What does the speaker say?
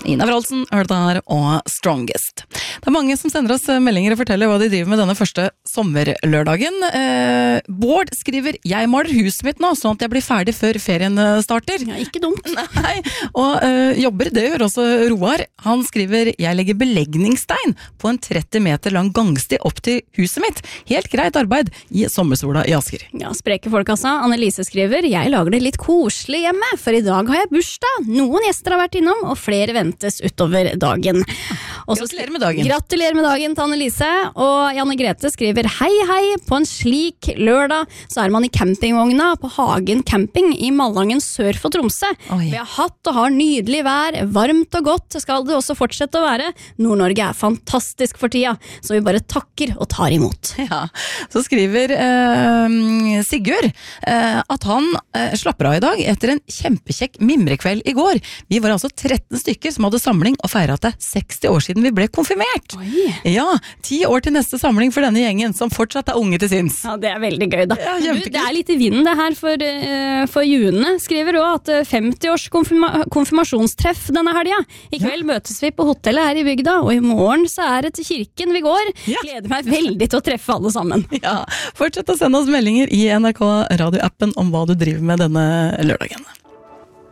Ina Wroldsen, Earthar og Strongest. Det mange som sender oss meldinger og forteller hva de driver med denne første sommerlørdagen. Bård skriver, jeg maler huset mitt nå, sånn at jeg blir ferdig før ferien starter. Ja, ikke dumt. Nei, og jobber, det gjør også Roar. Han skriver, jeg legger belegningsstein på en 30 meter lang gangsti opp til huset mitt. Helt greit arbeid i sommersola i Asker. Ja, spreke folk altså. Annelise skriver, jeg lager det litt koselig hjemme, for i dag har jeg bursdag. Noen gjester har vært innom, og flere ventes utover dagen. Gratulerer med dagen. Gratulerer med dagen til Annelise. Og Janne Grete skriver, hei hei, på en slik lørdag så er man i campingvogna på Hagen camping i Malangen sør for Tromsø. Oi. Vi har hatt og har nydelig vær, varmt og godt skal det også fortsette å være. Nord-Norge er fantastisk for tida, så vi bare takker og tar imot. Ja, så skriver Sigurd at han slapper av i dag etter en kjempekjekk mimrekveld i går. Vi var altså 13 stykker som hadde samling og feiret at det er 60 år siden vi ble konfirmert. Oi. Ja, 10 år til neste samling for denne gjengen, som fortsatt er unge til sinns. Ja, det er veldig gøy da. Ja, Du, det er litt i vinden det her for June, skriver også at 50-års konfirmasjonstreff denne helga. I kveld møtes vi på hotellet her i bygda, og i morgen så er det til kirken vi går. Ja. Gleder meg veldig til å treffe alle sammen. Ja, fortsett å sende oss meldinger i NRK radioappen om hva du driver med denne lørdagen.